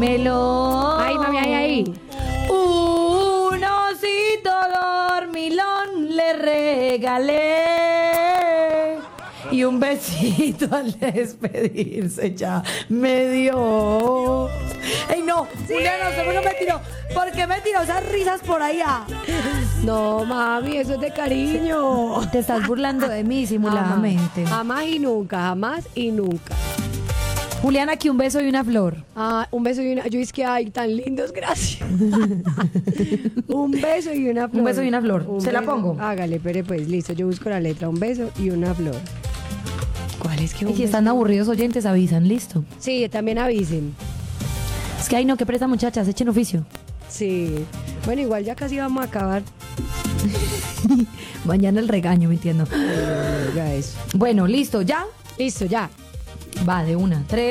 Melón. Ay, mami, ay. Un osito dormilón le regalé y un besito al despedirse ya me dio. ¡Ey, no! Sí. Juliana, ¿por qué me tiró? ¿Por qué me tiró esas risas por allá? No, mami, eso es de cariño. Te estás burlando de mí simuladamente. Jamás y nunca, jamás y nunca. Juliana, aquí un beso y una flor. Ah, un beso y una... Yo es que, ay, tan lindos, gracias. Un beso y una flor. Un beso y una flor. Un ¿Se la beso. pongo? Hágale, pero pues, listo, yo busco la letra. Un beso y una flor. ¿Cuál es que un Y si beso? están aburridos oyentes, avisan, listo. Sí, también avisen. Es que, ay, no, qué presa, muchachas, echen oficio. Sí. Bueno, igual ya casi vamos a acabar. Mañana el regaño, me entiendo. Ya eso. Bueno, listo, ¿ya? Listo, ya. Va, de una. 3.